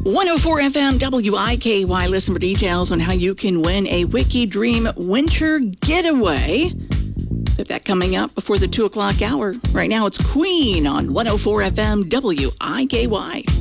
104 FM WIKY. Listen for details on how you can win a Wiki Dream winter getaway. Get that coming up before the 2 o'clock hour. Right now, it's Queen on 104 FM WIKY.